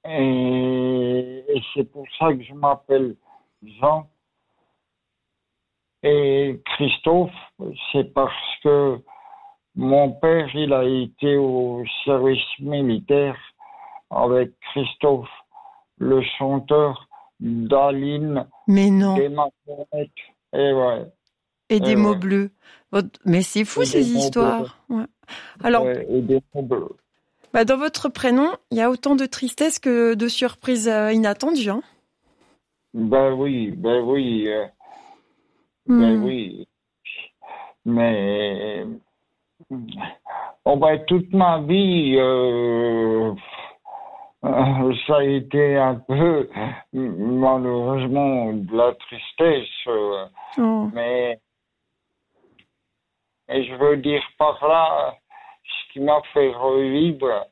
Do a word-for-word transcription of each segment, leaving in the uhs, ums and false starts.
Et, et c'est pour ça que je m'appelle Jean. Et Christophe, c'est parce que mon père, il a été au service militaire avec Christophe, le chanteur d'Aline, Mais non. des marionnettes. Et ouais, Et des et mots ouais. bleus. Votre- Mais c'est fou Et des ces mots bleus. histoires. Ouais. Alors, Ouais, et des mots bleus. bah, dans votre prénom, il y a autant de tristesse que de surprises euh, inattendues. Hein. Ben oui, ben oui, euh, ben Hmm. oui. Mais oh ben, toute ma vie, euh, euh, ça a été un peu, malheureusement, de la tristesse. euh, Oh. mais et je veux dire par là, ce qui m'a fait revivre,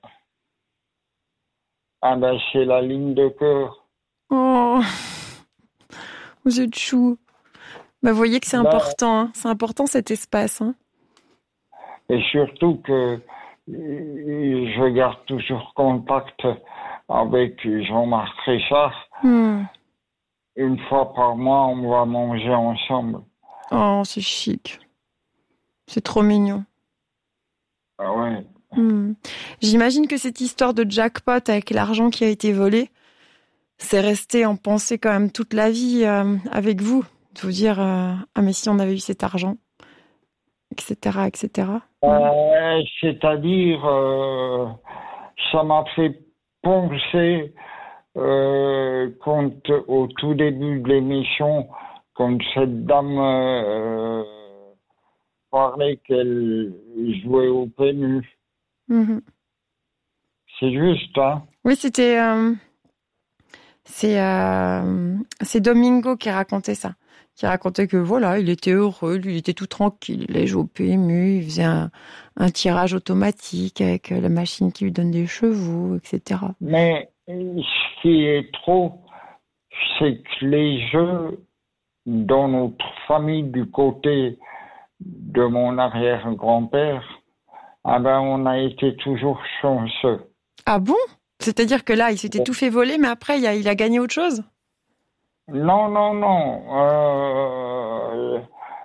ah ben, c'est la ligne de cœur. Oh. Vous êtes chou. Bah, vous voyez que c'est Ben, important. Hein. C'est important cet espace. Hein. et surtout que euh, je garde toujours contact avec Jean-Marc Richard. Hmm. Une fois par mois, on va manger ensemble. Oh, c'est chic. C'est trop mignon. Ah ouais. Hmm. J'imagine que cette histoire de jackpot avec l'argent qui a été volé, c'est resté en pensée quand même toute la vie euh, avec vous. De vous dire, euh, ah mais si on avait eu cet argent, et cetera, et cetera. Hmm. Euh, c'est-à-dire, euh, ça m'a fait penser euh, quand au tout début de l'émission, quand cette dame euh, parlait qu'elle jouait au pénus. Mhm. C'est juste, hein? Oui, c'était, euh, c'est, euh, c'est Domingo qui racontait ça. Qui racontait que voilà, il était heureux, lui, il était tout tranquille. Il allait jouer au P M U, il faisait un, un tirage automatique avec la machine qui lui donne des chevaux, et cetera. Mais ce qui est trop, c'est que les jeux dans notre famille du côté de mon arrière-grand-père, ah ben, on a été toujours chanceux. Ah bon? C'est-à-dire que là, il s'était tout fait voler, mais après, il a, il a gagné autre chose? Non, non, non. Euh,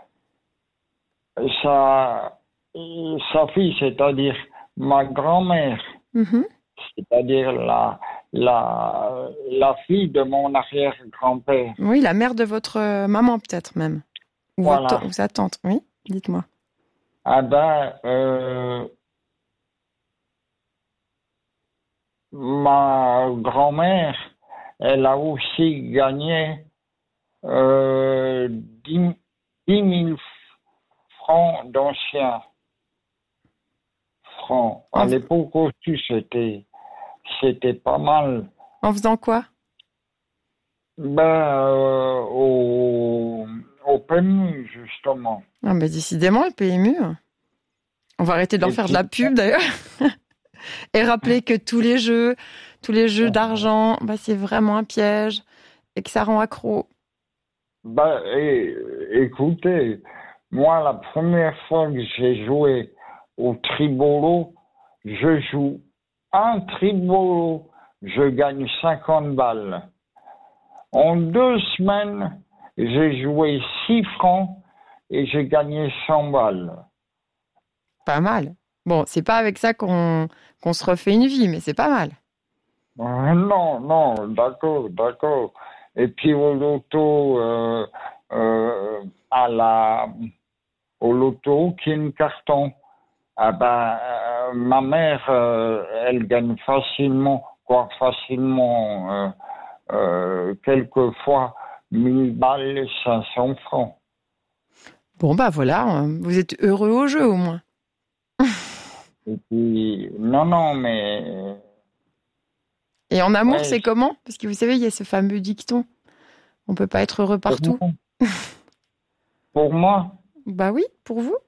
sa, sa fille, c'est-à-dire ma grand-mère, Mhm. c'est-à-dire la, la, la fille de mon arrière-grand-père. Oui, la mère de votre euh, maman, peut-être même. Ou, votre, Voilà. ou sa tante, oui? Dites-moi. Ah ben, euh, ma grand-mère, elle a aussi gagné euh, dix mille francs d'anciens francs. À En, l'époque aussi, c'était, c'était pas mal. en faisant quoi? Ben, euh, au, au P M U, justement. Ah bah décidément, le P M U. On va arrêter d'en Et faire de puis, la pub, d'ailleurs. Et rappeler que tous les jeux, tous les jeux d'argent, bah, c'est vraiment un piège et que ça rend accro. ben, et- écoutez, moi, la première fois que j'ai joué au tribolo, je joue un tribolo, je gagne cinquante balles. En deux semaines, j'ai joué six francs et j'ai gagné cent balles. Pas mal. Bon, c'est pas avec ça qu'on qu'on se refait une vie, mais c'est pas mal. Euh, Non, non, d'accord, d'accord. Et puis au loto, euh, euh, à la, au loto, qui est une carton. Ah ben, euh, ma mère, euh, elle gagne facilement, quoi, facilement, euh, euh, quelquefois, mille balles, cinq cents francs. Bon, bah voilà, euh, vous êtes heureux au jeu au moins. Et puis, non, non, mais, Et en amour, ouais, c'est comment? Parce que vous savez, il y a ce fameux dicton. On peut pas être heureux pour partout. moi, pour moi, Bah oui, pour vous.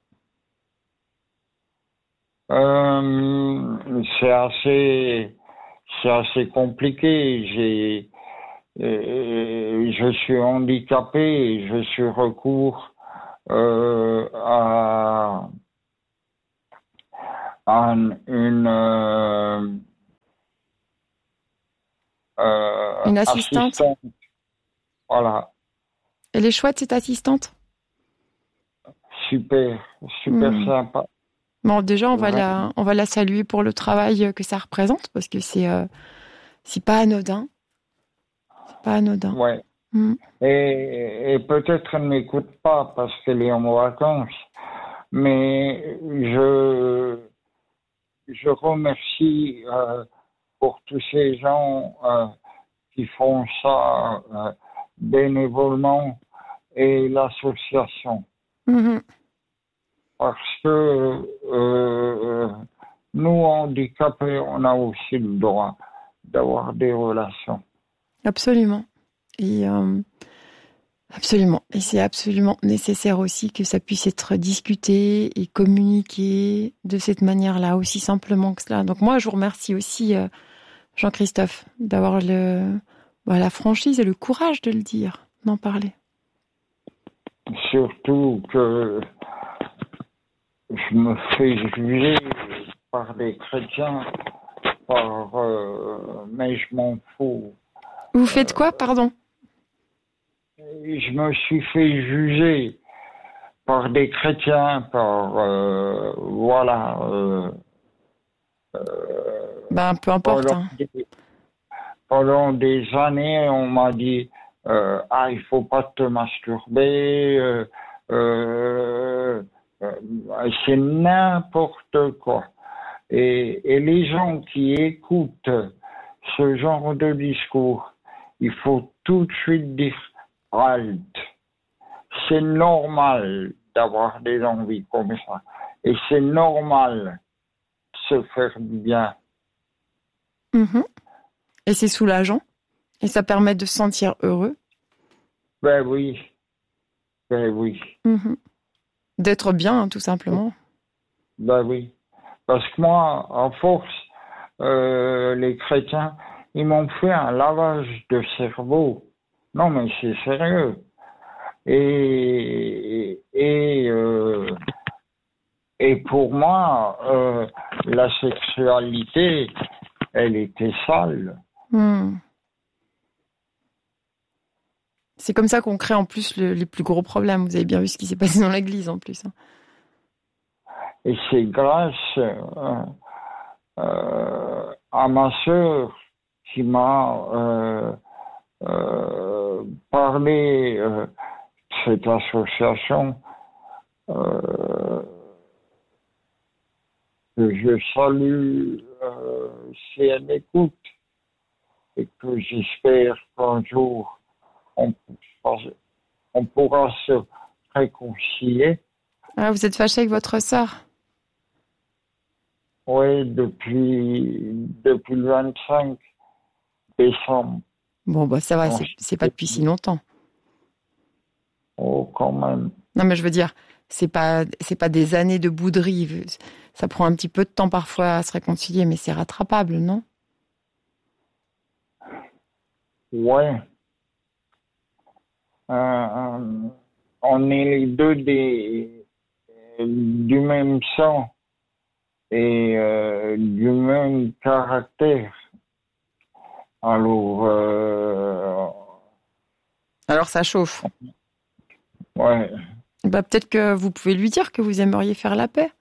euh, c'est assez, c'est assez compliqué. J'ai, euh, je suis handicapé et je suis recours euh, à, à une, euh, euh, Une assistante. assistante. Voilà, Elle est chouette, cette assistante? super, super Hmm. sympa. Bon, déjà, on va Vraiment. la, on va la saluer pour le travail que ça représente, parce que c'est, euh, c'est pas anodin. C'est pas anodin. Ouais. Hmm. Et, et peut-être elle ne m'écoute pas parce qu'elle est en vacances, mais je, je remercie euh, pour tous ces gens euh, qui font ça euh, bénévolement et l'association. Mhm. Parce que euh, nous, handicapés, on a aussi le droit d'avoir des relations. Absolument. Et, euh, absolument. Et c'est absolument nécessaire aussi que ça puisse être discuté et communiqué de cette manière-là, aussi simplement que cela. Donc moi, je vous remercie aussi, euh, Jean-Christophe, d'avoir le, bah, la franchise et le courage de le dire, d'en parler. Surtout que je me fais juger par des chrétiens, par, euh, mais je m'en fous. Vous faites quoi, pardon? Et je me suis fait juger par des chrétiens, par euh, voilà. Euh, euh, Ben, peu importe. pendant, Hein. des, pendant des années, on m'a dit euh, ah, il faut pas te masturber. Euh, euh, euh, c'est n'importe quoi. Et, et les gens qui écoutent ce genre de discours, il faut tout de suite dire halt. C'est normal d'avoir des envies comme ça. Et c'est normal de se faire du bien. Mhm. Et c'est soulageant. Et ça permet de se sentir heureux. Ben oui, ben oui, Mhm. D'être bien, hein, tout simplement. ben oui. Parce que moi, en force, euh, les chrétiens, ils m'ont fait un lavage de cerveau. Non, mais c'est sérieux. Et, et, euh, et pour moi, euh, la sexualité, elle était sale. Hmm. C'est comme ça qu'on crée en plus le- les plus gros problèmes. Vous avez bien vu ce qui s'est passé dans l'église en plus. Hein. Et c'est grâce euh, euh, à ma sœur qui m'a euh, euh, parlé euh, de cette association euh, que je salue euh, si elle écoute et que j'espère qu'un jour on, on pourra se réconcilier. Ah, vous êtes fâché avec votre sœur? Oui, depuis, depuis le vingt-cinq décembre. Bon, bah ça va, On c'est, c'est pas depuis si longtemps. Oh, quand même. Non, mais je veux dire, c'est pas, c'est pas des années de bouderie. Ça prend un petit peu de temps parfois à se réconcilier, mais c'est rattrapable, non? Ouais. Euh, euh, on est les deux des, du même sang et euh, du même caractère. Alors, euh, Alors ça chauffe. ouais. Bah, peut-être que vous pouvez lui dire que vous aimeriez faire la paix.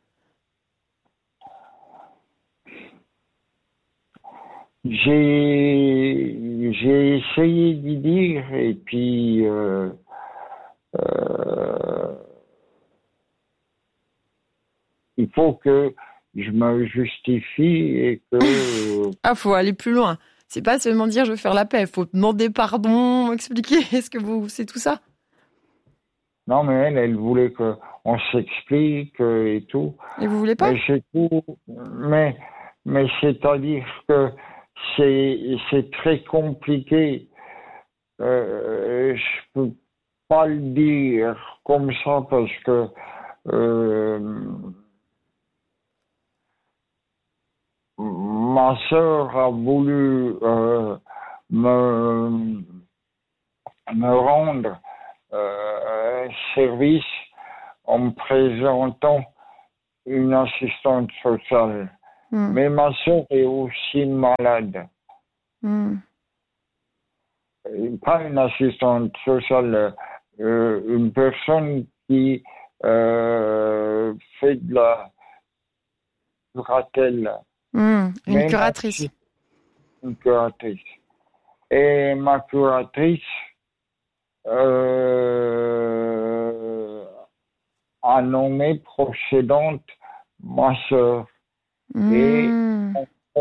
J'ai, j'ai essayé d'y dire et puis euh, euh, il faut que je me justifie et que Ah, faut aller plus loin. C'est pas seulement dire je veux faire la paix. Faut demander pardon, expliquer. Est-ce que vous, c'est tout ça? non mais elle, elle voulait que on s'explique euh, et tout. Et vous voulez pas? Mais c'est tout. Mais mais c'est-à-dire que c'est c'est très compliqué. Euh, je peux pas le dire comme ça parce que euh, ma sœur a voulu euh, me, me rendre euh, service en me présentant une assistante sociale. Hmm. Mais ma sœur est aussi malade. Hmm. pas une assistante sociale, euh, une personne qui euh, fait de la curatelle. Mmh, une Mais curatrice. ma- une curatrice. Et ma curatrice euh, a nommé précédente ma sœur. Et Mmh,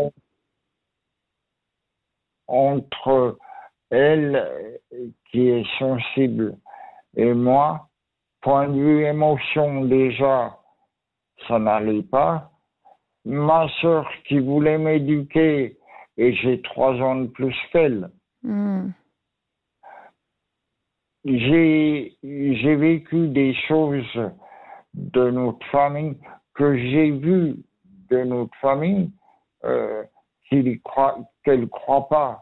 entre elle, qui est sensible, et moi, point de vue émotion déjà, ça n'allait pas. Ma sœur qui voulait m'éduquer, et j'ai trois ans de plus qu'elle, mmh. j'ai, j'ai vécu des choses de notre famille que j'ai vues de notre famille euh, qu'il croit, qu'elle ne croit pas.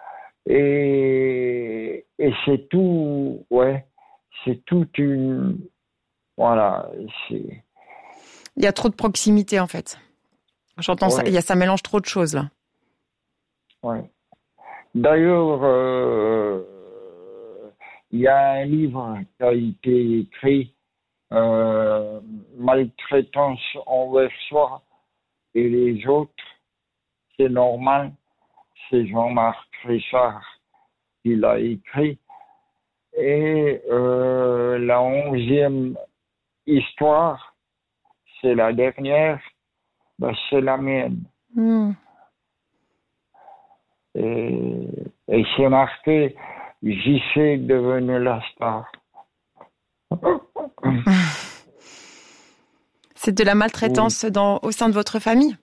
Et, et c'est tout, ouais, c'est toute une, voilà, c'est, Il y a trop de proximité en fait. J'entends ça. Il y ouais, a, ça mélange trop de choses là. ouais. D'ailleurs, euh, il y a un livre qui a été écrit, euh, Maltraitance envers soi et les autres, c'est normal, c'est Jean-Marc Richard qui l'a écrit. Et euh, la onzième histoire, c'est la dernière, ben, c'est la mienne. Mmh. Et, et c'est marqué, j'y suis devenu la star. C'est de la maltraitance dans, au sein de votre famille?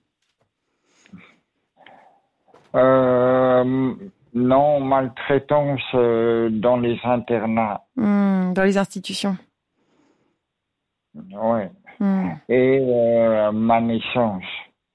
Euh, non, maltraitance euh, dans les internats. Mmh, dans les institutions. Ouais. Mmh. Et euh, ma naissance.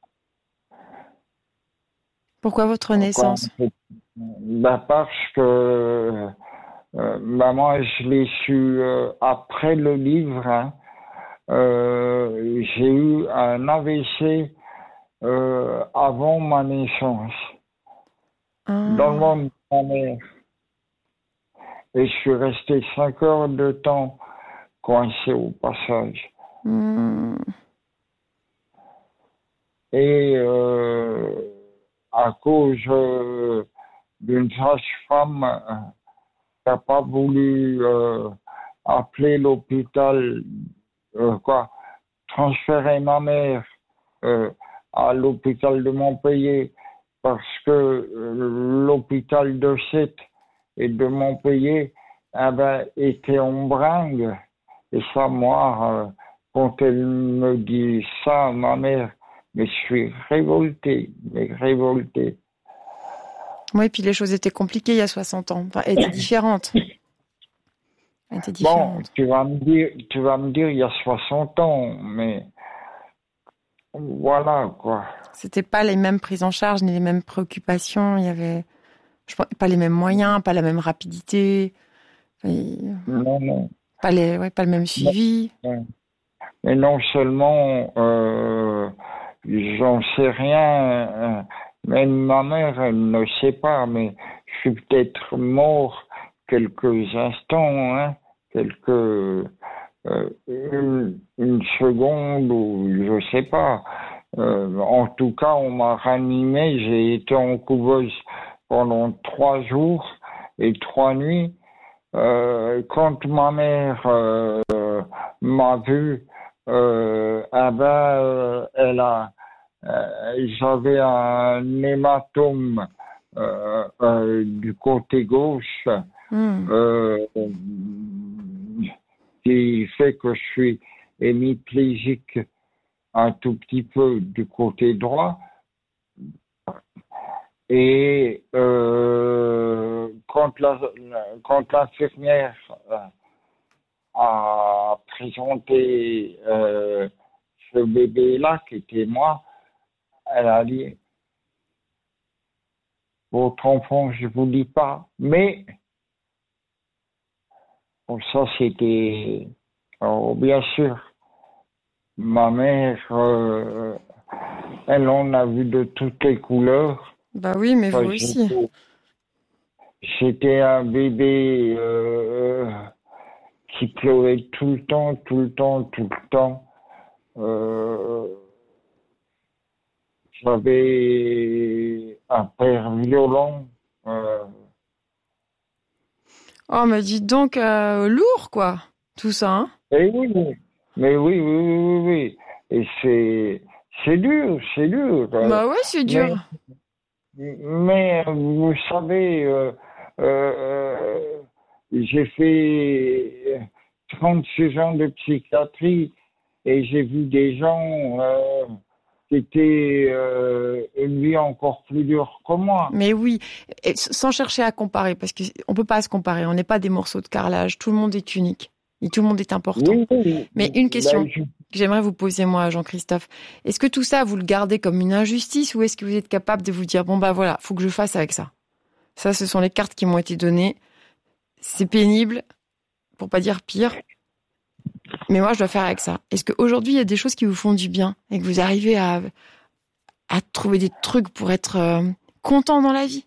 Pourquoi votre Quoi, naissance? bah parce que euh, bah moi je l'ai su euh, après le livre. Hein. Euh, j'ai eu un A V C euh, avant ma naissance, dans le Ah. ventre de ma mère. Et je suis resté cinq heures de temps coincé au passage. Mmh. Et euh, à cause euh, d'une sage-femme euh, qui n'a pas voulu euh, appeler l'hôpital, euh, quoi, transférer ma mère euh, à l'hôpital de Montpellier parce que euh, l'hôpital de Sète et de Montpellier eh ben, était en bringue. Et ça, moi, euh, quand elle me dit ça, ma mère, mais je suis révolté, mais révolté. Oui, puis les choses étaient compliquées il y a soixante ans. Enfin, étaient différentes. Étaient Bon, différentes. tu vas me dire, tu vas me dire, il y a soixante ans, mais voilà, quoi. C'était pas les mêmes prises en charge ni les mêmes préoccupations. Il y avait, je pense, pas les mêmes moyens, pas la même rapidité, et Non, non. pas les, ouais, pas le même suivi. non. Mais non seulement, euh, j'en sais rien, euh, même ma mère, elle ne sait pas, mais je suis peut-être mort quelques instants, hein, quelques, euh, une, une seconde ou je sais pas. Euh, en tout cas, on m'a ranimé, j'ai été en couveuse pendant trois jours et trois nuits. Euh, quand ma mère euh, m'a vu, euh, ah ben, euh, elle a, euh, j'avais un hématome euh, euh, du côté gauche Mmh. euh, qui fait que je suis hémiplégique un tout petit peu du côté droit. Et euh, quand la, quand l'infirmière euh, a présenté euh, ce bébé-là, qui était moi, elle a dit, votre enfant, je vous dis pas, mais bon, ça c'était, alors, bien sûr, ma mère, euh, elle en a vu de toutes les couleurs. Bah oui, mais vous Enfin, aussi. j'étais, C'était un bébé euh, qui pleurait tout le temps, tout le temps, tout le temps. Euh, J'avais un père violent. Euh, Oh, mais dites donc, euh, lourd, quoi, tout ça, hein? et oui, mais oui, oui, oui, oui, oui. Et c'est, c'est dur, c'est dur. euh, Bah ouais, c'est dur. Mais, mais vous savez, euh, euh, j'ai fait trente-six ans de psychiatrie et j'ai vu des gens euh, qui étaient euh, une vie encore plus dure que moi. Mais oui, et s- sans chercher à comparer, parce qu'on peut pas se comparer, on n'est pas des morceaux de carrelage, tout le monde est unique et tout le monde est important. Oui, oui, Mais une question ben, je- que j'aimerais vous poser, moi, Jean-Christophe, est-ce que tout ça, vous le gardez comme une injustice ou est-ce que vous êtes capable de vous dire, bon, bah voilà, faut que je fasse avec ça? Ça, ce sont les cartes qui m'ont été données. C'est pénible, pour pas dire pire, mais moi, je dois faire avec ça. Est-ce qu'aujourd'hui, il y a des choses qui vous font du bien et que vous arrivez à, à trouver des trucs pour être euh, content dans la vie?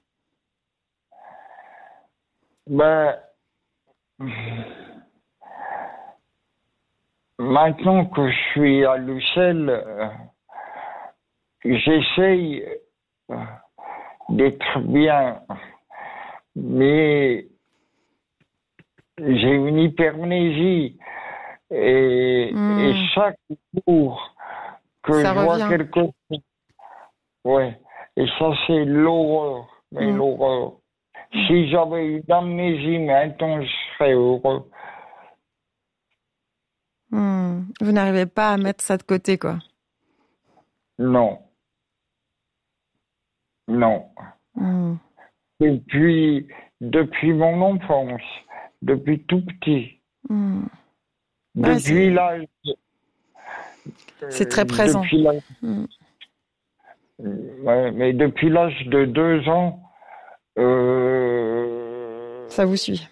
ben, maintenant que je suis à Lucelle, euh, j'essaye euh, d'être bien, mais j'ai une hypermnésie et, et Hmm, chaque jour que ça je vois revient. quelque chose, ouais, et ça c'est l'horreur, mais Hmm, l'horreur. hmm, Si j'avais une amnésie maintenant, je serais heureux. hmm. Vous n'arrivez pas à mettre ça de côté, quoi. Non, non. Hmm. Depuis, depuis mon enfance, depuis tout petit, Hmm. Ouais, depuis c'est, l'âge, c'est euh, très présent. depuis l'âge, Hmm. ouais, mais depuis l'âge de deux ans, euh, Ça vous suit.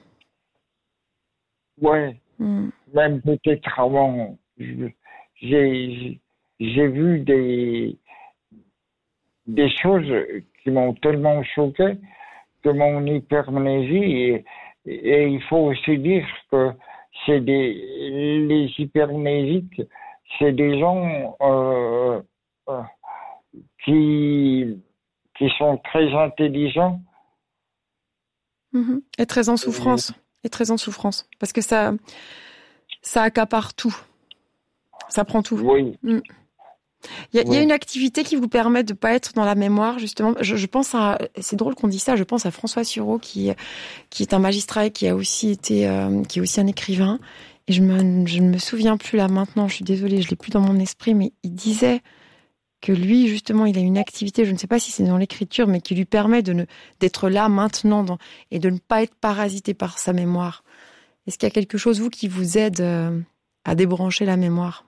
ouais, Hmm. même peut-être avant, je- j'ai, j'ai vu des, des choses qui m'ont tellement choqué que mon hypermnésie, et, et il faut aussi dire que c'est des, les hypermnésiques, c'est des gens euh, euh, qui, qui sont très intelligents. Mhm. Et très en Et, souffrance. Et très en souffrance. Parce que ça, ça accapare tout. Ça prend tout. oui, Hmm. Il y a, il y a une oui, activité qui vous permet de pas être dans la mémoire, justement. Je, je pense à, c'est drôle qu'on dise ça, je pense à François Sureau, qui, qui est un magistrat et qui a aussi été, euh, qui est aussi un écrivain. Et je me, je ne me souviens plus là maintenant, je suis désolée, je l'ai plus dans mon esprit, mais il disait que lui, justement, il a une activité, je ne sais pas si c'est dans l'écriture, mais qui lui permet de ne, d'être là maintenant dans, et de ne pas être parasité par sa mémoire. Est-ce qu'il y a quelque chose, vous, qui vous aide euh, à débrancher la mémoire?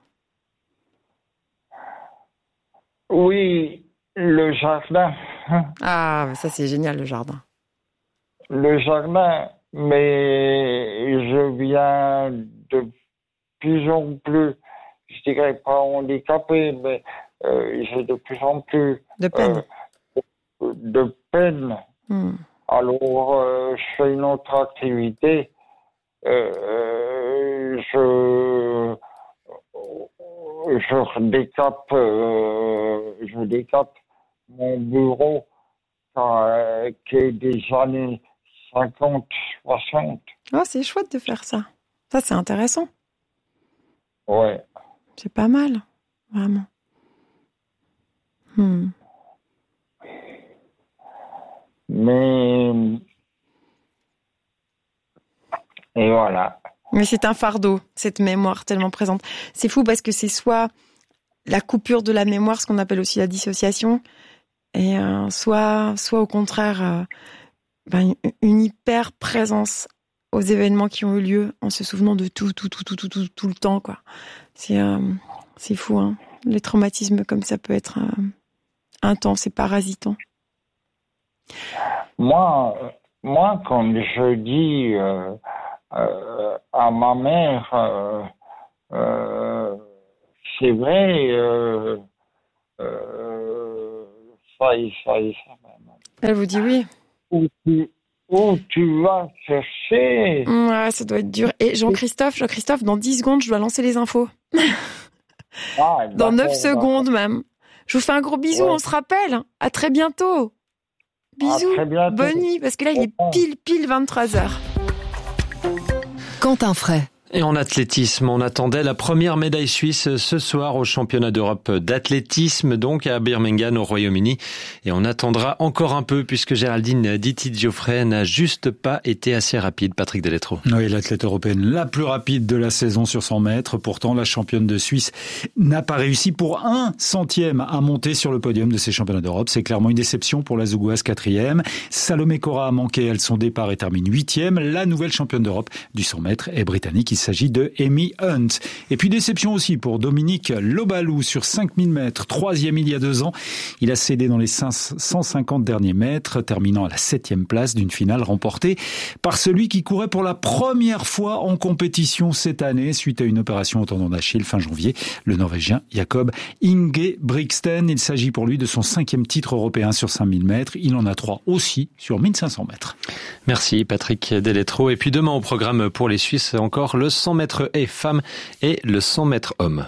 oui, le jardin, hein, Ah, ça c'est génial, le jardin. le jardin, mais je viens de plus en plus, je dirais pas handicapé, mais euh, j'ai de plus en plus De euh, peine. de peine. Hmm. Alors, euh, je fais une autre activité. Euh, je, je décape, euh, je décape mon bureau euh, qui est des années cinquante, soixante. Oh, c'est chouette de faire ça. Ça, c'est intéressant. Ouais. C'est pas mal, vraiment. Hmm. Mais, et voilà. Mais c'est un fardeau, cette mémoire tellement présente. C'est fou parce que c'est soit la coupure de la mémoire, ce qu'on appelle aussi la dissociation, et euh, soit, soit au contraire, euh, ben, une, une hyper présence aux événements qui ont eu lieu, en se souvenant de tout, tout, tout, tout, tout, tout, tout le temps, quoi. C'est, euh, c'est fou, hein. Les traumatismes comme ça peut être euh, intense et parasitant. Moi, euh, moi, quand je dis euh, euh, à ma mère, euh, euh, c'est vrai, euh, euh, ça et ça et ça. Elle vous dit oui. Aussi, où tu vas chercher. Ouais, ça doit être dur. Et Jean-Christophe, Jean-Christophe, dans dix secondes, je dois lancer les infos. Ah, dans neuf secondes même. Je vous fais un gros bisou, ouais. On se rappelle. À très bientôt. Bisous. À très bientôt. Bonne nuit, parce que là, il est pile, pile vingt-trois heures. Quentin Fray. Et en athlétisme, on attendait la première médaille suisse ce soir au championnat d'Europe d'athlétisme, donc à Birmingham au Royaume-Uni. Et on attendra encore un peu puisque Géraldine Diti-Geoffrey n'a juste pas été assez rapide. Patrick Deletreau. Oui, l'athlète européenne la plus rapide de la saison sur cent mètres. Pourtant, la championne de Suisse n'a pas réussi pour un centième à monter sur le podium de ces championnats d'Europe. C'est clairement une déception pour la Zougoise quatrième. Salomé Cora a manqué, elle, son départ et termine huitième. La nouvelle championne d'Europe du cent mètres est britannique. Il s'agit de Amy Hunt. Et puis déception aussi pour Dominique Lobalou sur cinq mille mètres, troisième il y a deux ans. Il a cédé dans les cinq cent cinquante derniers mètres, terminant à la septième place d'une finale remportée par celui qui courait pour la première fois en compétition cette année suite à une opération au tendon d'Achille fin janvier, le Norvégien Jakob Ingebrigtsen. Il s'agit pour lui de son cinquième titre européen sur cinq mille mètres. Il en a trois aussi sur mille cinq cents mètres. Merci Patrick Deletreau. Et puis demain au programme pour les Suisses, encore le cent mètres et femmes et le cent mètres hommes.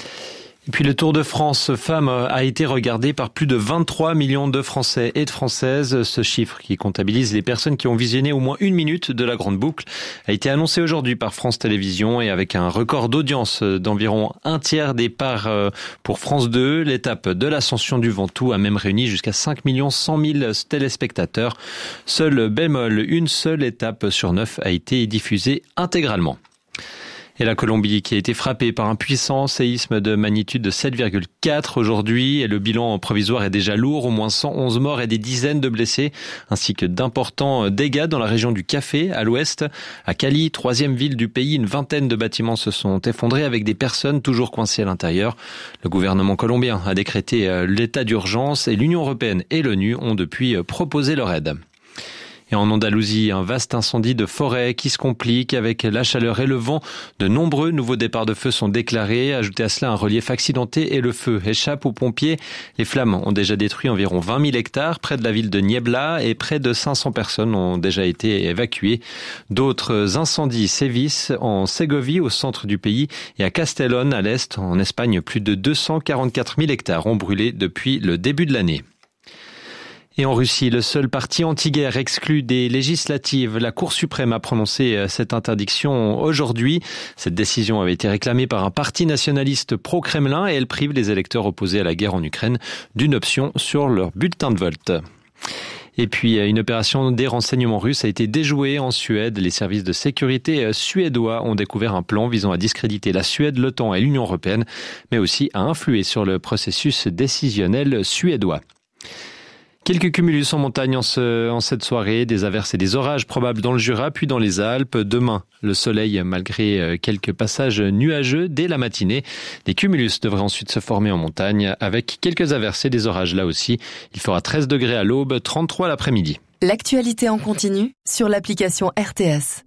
Et puis le Tour de France femmes a été regardé par plus de vingt-trois millions de Français et de Françaises. Ce chiffre, qui comptabilise les personnes qui ont visionné au moins une minute de la grande boucle, a été annoncé aujourd'hui par France Télévisions et avec un record d'audience d'environ un tiers des parts pour France deux. L'étape de l'ascension du Ventoux a même réuni jusqu'à cinq millions cent mille téléspectateurs. Seul bémol, une seule étape sur neuf a été diffusée intégralement. Et la Colombie qui a été frappée par un puissant séisme de magnitude de sept virgule quatre aujourd'hui. Et le bilan provisoire est déjà lourd, au moins cent onze morts et des dizaines de blessés, ainsi que d'importants dégâts dans la région du Café, à l'ouest. À Cali, troisième ville du pays, une vingtaine de bâtiments se sont effondrés avec des personnes toujours coincées à l'intérieur. Le gouvernement colombien a décrété l'état d'urgence et l'Union européenne et l'ONU ont depuis proposé leur aide. Et en Andalousie, un vaste incendie de forêt qui se complique avec la chaleur et le vent. De nombreux nouveaux départs de feu sont déclarés. Ajoutez à cela un relief accidenté et le feu échappe aux pompiers. Les flammes ont déjà détruit environ vingt mille hectares près de la ville de Niebla et près de cinq cents personnes ont déjà été évacuées. D'autres incendies sévissent en Ségovie au centre du pays et à Castellón à l'est. En Espagne, plus de deux cent quarante-quatre mille hectares ont brûlé depuis le début de l'année. Et en Russie, le seul parti anti-guerre exclu des législatives. La Cour suprême a prononcé cette interdiction aujourd'hui. Cette décision avait été réclamée par un parti nationaliste pro-Kremlin et elle prive les électeurs opposés à la guerre en Ukraine d'une option sur leur bulletin de vote. Et puis, une opération des renseignements russes a été déjouée en Suède. Les services de sécurité suédois ont découvert un plan visant à discréditer la Suède, l'OTAN et l'Union européenne, mais aussi à influer sur le processus décisionnel suédois. Quelques cumulus en montagne en, ce, en cette soirée, des averses et des orages probables dans le Jura, puis dans les Alpes. Demain, le soleil malgré quelques passages nuageux dès la matinée. Des cumulus devraient ensuite se former en montagne avec quelques averses et des orages là aussi. Il fera treize degrés à l'aube, trente-trois l'après-midi. L'actualité en continu sur l'application R T S.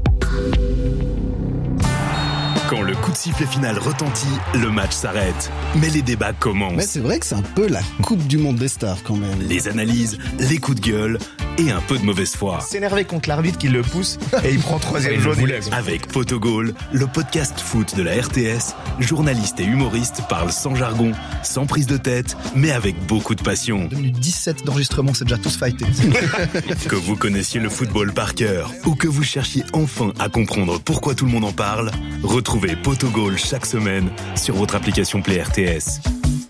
Quand le coup de sifflet final retentit, le match s'arrête. Mais les débats commencent. Mais c'est vrai que c'est un peu la Coupe du Monde des stars quand même. Les analyses, les coups de gueule et un peu de mauvaise foi. S'énerver contre l'arbitre qui le pousse et il prend troisième jaune. Avec Potogol, le podcast foot de la R T S, journalistes et humoristes parlent sans jargon, sans prise de tête, mais avec beaucoup de passion. deux minutes dix-sept d'enregistrement, c'est déjà tous fighté. Que vous connaissiez le football par cœur ou que vous cherchiez enfin à comprendre pourquoi tout le monde en parle, retrouvez Potogol chaque semaine sur votre application Play R T S.